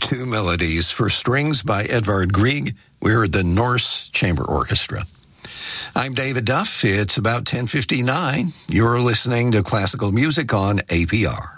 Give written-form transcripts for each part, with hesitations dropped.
Two Melodies for Strings by Edvard Grieg. We heard the Norse Chamber Orchestra. I'm David Duff. It's about 10:59. You're listening to classical music on APR.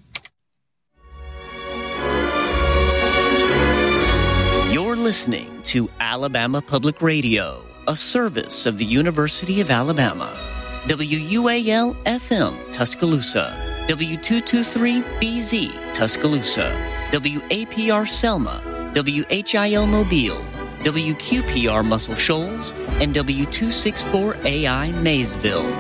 You're listening to Alabama Public Radio, a service of the University of Alabama. WUAL-FM Tuscaloosa, W223BZ Tuscaloosa, WAPR Selma, WHIL Mobile, WQPR Muscle Shoals, and W264AI Maysville.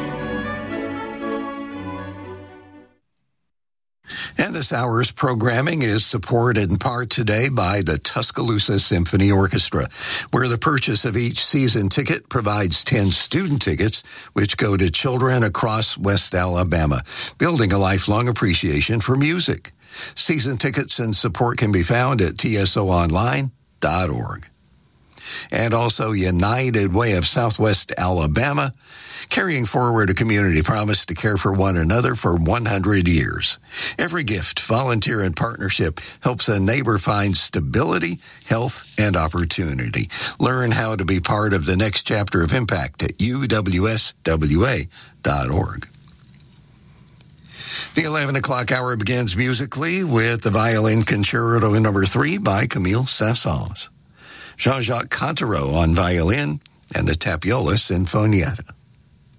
And this hour's programming is supported in part today by the Tuscaloosa Symphony Orchestra, where the purchase of each season ticket provides 10 student tickets, which go to children across West Alabama, building a lifelong appreciation for music. Season tickets and support can be found at tsoonline.org. And also United Way of Southwest Alabama, carrying forward a community promise to care for one another for 100 years. Every gift, volunteer, and partnership helps a neighbor find stability, health, and opportunity. Learn how to be part of the next chapter of impact at uwswa.org. The 11 o'clock hour begins musically with the Violin Concerto No. 3 by Camille Saint-Saëns. Jean-Jacques Cantereau on violin, and the Tapiola Sinfonietta.